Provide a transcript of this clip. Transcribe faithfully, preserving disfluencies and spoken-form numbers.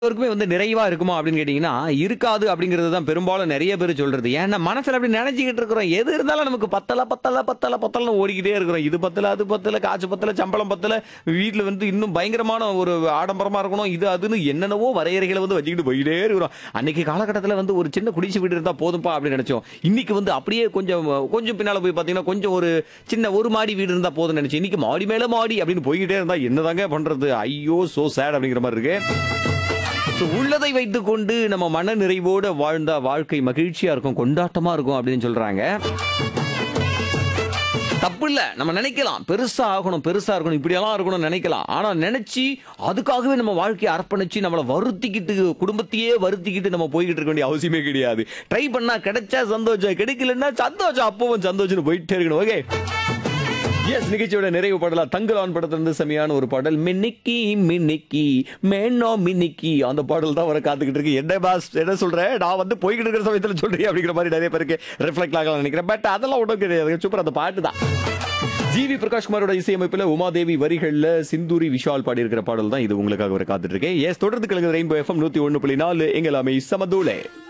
எல்லாருக்குமே வந்து நிறைவா இருக்குமா அப்படின்னு கேட்டீங்கன்னா, இருக்காது அப்படிங்கிறது தான் பெரும்பாலும் நெறைய பேர் சொல்றது. ஏன்னா மனசுல அப்படி நெனச்சுக்கிட்டு இருக்கிறோம். எது இருந்தாலும் நமக்கு பத்தல, பத்தல, பத்தல, பத்தலன்னு ஓடிக்கிட்டே இருக்கிறோம். இது பத்தல, அது பத்தல, காசு பத்தல, சம்பளம் பத்தல, வீட்ல வந்து இன்னும் பயங்கரமான ஒரு ஆடம்பரமா இருக்கணும். இது அதுன்னு என்னென்னவோ வரையறைகள வந்து வச்சுக்கிட்டு போயிட்டே இருக்கிறோம். அன்னைக்கு காலகட்டத்தில வந்து ஒரு சின்ன குடிசை வீடு இருந்தா போதும்பா அப்படின்னு நெனச்சோம். இன்னைக்கு வந்து அப்படியே கொஞ்சம் கொஞ்சம் பின்னால போய் பார்த்தீங்கன்னா, கொஞ்சம் ஒரு சின்ன ஒரு மாடி வீடு இருந்தா போதும்னு நெனச்சேன். இன்னைக்கு மாடி மேல மாடி அப்படின்னு போய்க்கிட்டே இருந்தா என்னதாங்க பண்றது? ஐயோ! சோ சேட் அப்படிங்கிற மாரி இருக்கு. So, உள்ளதை வைத்துக்கொண்டு நம்ம மன நிறைவோட வாழ்ந்தா வாழ்க்கை மகிழ்ச்சியா இருக்கும், கொண்டாட்டமா இருக்கும் அப்படின்னு சொல்றாங்க. தப்பு இல்ல. நம்ம நினைக்கலாம் பெருசா ஆகணும், பெருசா இருக்கணும், இப்படியெல்லாம் இருக்கணும்னு நினைக்கலாம். ஆனா நினைச்சு அதுக்காகவே நம்ம வாழ்க்கையை அர்ப்பணிச்சு நம்மள வருத்திக்கிட்டு குடும்பத்தையே வருத்திக்கிட்டு நம்ம போய்கிட்டு இருக்க வேண்டிய அவசியமே கிடையாது. ட்ரை பண்ணா கிடைச்சா சந்தோஷம், கிடைக்கலன்னா சந்தோஷம், அப்பவும் சந்தோஷம்னு போயிட்டே இருக்கணும். ஓகே. எஸ், நிகழ்ச்சியோட நிறைவு பாடலா தங்கலான் படத்திலிருந்து செமையான ஒரு பாடல் மின்னிக்கி மின்னிக்கி மேனோ மின்னிக்கி அந்த பாடல் தான் வர காத்துக்கிட்டு இருக்கு. என்ன பாஸ் என்ன சொல்றேன், நான் வந்து போய்கிட்டு இருக்கிற சமயத்துல சொல்றேன் அப்படிங்கிற மாதிரி நிறைய பேருக்கு ரிஃப்ளெக்ட் ஆகலாம் நினைக்கிறேன். பட் அதெல்லாம் ஒன்றும் கிடையாது. சூப்பர், அந்த பாட்டு தான். ஜிவி பிரகாஷ் குமாரோட இசையமைப்புல உமாதேவி வரிகள்ல சிந்தூரி விஷால் பாடி இருக்கிற பாடல் தான் இது உங்களுக்காக வர காத்துட்டு இருக்கேன். எஸ், தொடர்ந்து கலந்து ரெயின்போ எஃப்எம் நூத்தி ஒன்னு புள்ளி நாலு எங்களாமே சமதூளே.